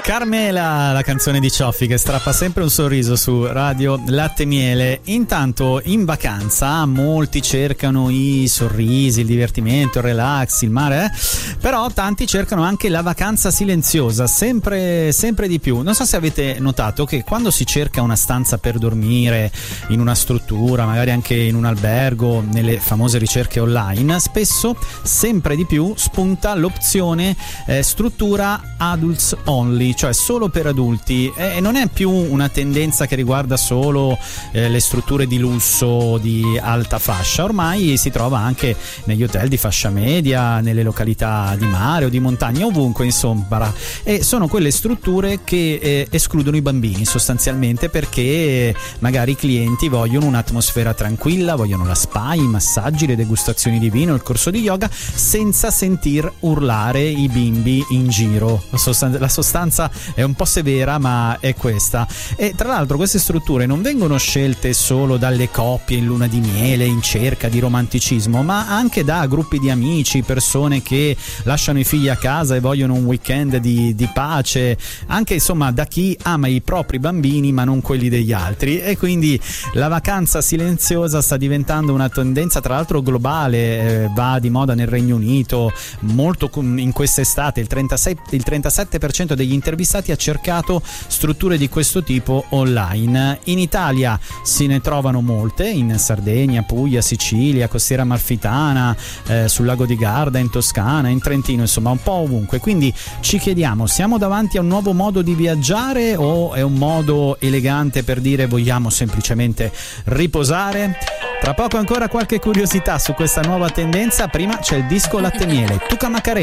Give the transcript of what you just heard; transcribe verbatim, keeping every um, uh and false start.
Carmela, la canzone di Cioffi che strappa sempre un sorriso su Radio Latte e Miele. Intanto in vacanza molti cercano i sorrisi, il divertimento, il relax, il mare, eh? Però tanti cercano anche la vacanza silenziosa, sempre, sempre di più. Non so se avete notato che quando si cerca una stanza per dormire in una struttura, magari anche in un albergo, nelle famose ricerche online, spesso sempre di più spunta l'opzione eh, struttura adults only, cioè solo per adulti, e non è più una tendenza che riguarda solo eh, le strutture di lusso di alta fascia. Ormai si trova anche negli hotel di fascia media, nelle località di mare o di montagna, ovunque insomma, e sono quelle strutture che eh, escludono i bambini sostanzialmente, perché magari i clienti vogliono un'atmosfera tranquilla, vogliono la spa, i massaggi, le degustazioni di vino, il corso di yoga, senza sentir urlare i bimbi in giro. La sostanza è un po' severa, ma è questa. E tra l'altro queste strutture non vengono scelte solo dalle coppie in luna di miele in cerca di romanticismo, ma anche da gruppi di amici, persone che lasciano i figli a casa e vogliono un weekend di, di pace, anche insomma da chi ama i propri bambini ma non quelli degli altri. E quindi la vacanza silenziosa sta diventando una tendenza tra l'altro globale, eh, va di moda nel Regno Unito molto in quest'estate. Il trentasei, il trentasette per cento degli intervistati ha cercato strutture di questo tipo online. In Italia se ne trovano molte, in Sardegna, Puglia, Sicilia, Costiera Amalfitana, eh, sul lago di Garda, in Toscana, in Trentino, insomma un po' ovunque. Quindi ci chiediamo, siamo davanti a un nuovo modo di viaggiare o è un modo elegante per dire vogliamo semplicemente riposare? Tra poco ancora qualche curiosità su questa nuova tendenza, prima c'è il disco Latte e Miele, Tuca Macarena.